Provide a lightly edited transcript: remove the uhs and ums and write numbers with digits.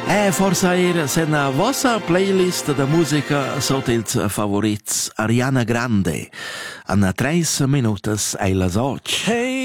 Forza era sena vossa playlist de musica sot ils favorits Ariana Grande. Anna 3 minutas ai las 8.